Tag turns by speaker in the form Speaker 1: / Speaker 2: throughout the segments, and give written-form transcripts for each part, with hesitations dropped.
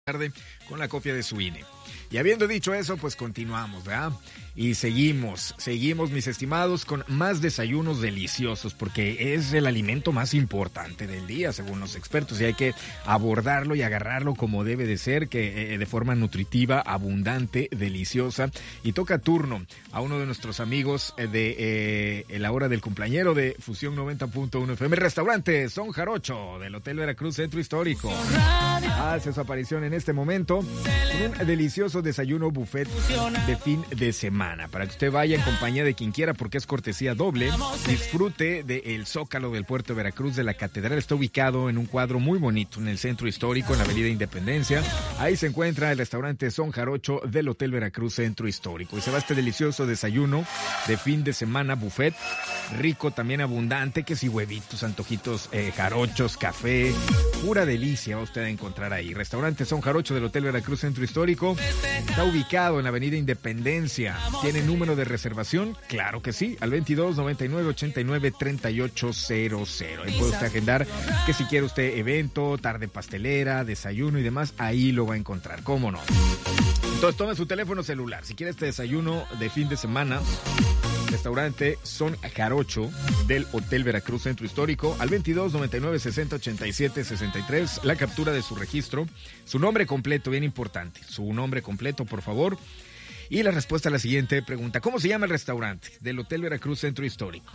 Speaker 1: tarde con la copia de su INE. Y habiendo dicho eso, pues continuamos, ¿verdad? Y seguimos, mis estimados, con más desayunos deliciosos, porque es el alimento más importante del día, según los expertos, y hay que abordarlo y agarrarlo como debe de ser, que de forma nutritiva, abundante, deliciosa. Y toca turno a uno de nuestros amigos de la hora del cumpleañero de Fusión 90.1 FM, restaurante Son Jarocho, del Hotel Veracruz Centro Histórico. Hace su aparición en este momento con un delicioso desayuno buffet de fin de semana, para que usted vaya en compañía de quien quiera, porque es cortesía doble. Disfrute del Zócalo del Puerto de Veracruz, de la Catedral. Está ubicado en un cuadro muy bonito en el Centro Histórico, en la Avenida Independencia. Ahí se encuentra el restaurante Son Jarocho del Hotel Veracruz Centro Histórico. Y se va este delicioso desayuno de fin de semana buffet, rico, también abundante, que si huevitos, antojitos, jarochos, café, pura delicia va usted a encontrar ahí. Restaurante Son Jarocho del Hotel Veracruz Centro Histórico. Está ubicado en la Avenida Independencia. ¿Tiene número de reservación? Claro que sí, al 22 99 89 38 00. Ahí puede usted agendar que si quiere usted evento, tarde pastelera, desayuno y demás, ahí lo va a encontrar, ¿cómo no? Entonces tome su teléfono celular. Si quiere este desayuno de fin de semana, restaurante Son Jarocho del Hotel Veracruz Centro Histórico, al 22 99 60 87 63, la captura de su registro, su nombre completo, bien importante, su nombre completo, por favor, y la respuesta a la siguiente pregunta: ¿cómo se llama el restaurante del Hotel Veracruz Centro Histórico?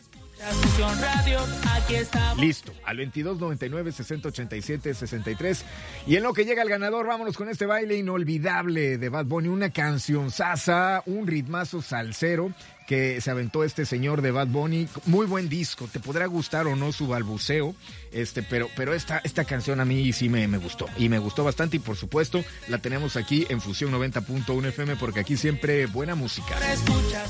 Speaker 1: Listo, al 22 99 60 87 63. Y en lo que llega el ganador, vámonos con este baile inolvidable de Bad Bunny, una canción sasa, un ritmazo salsero que se aventó este señor de Bad Bunny. Muy buen disco, te podrá gustar o no su balbuceo, pero esta canción a mí sí me gustó, y me gustó bastante, y por supuesto la tenemos aquí en Fusión 90.1 FM, porque aquí siempre buena música.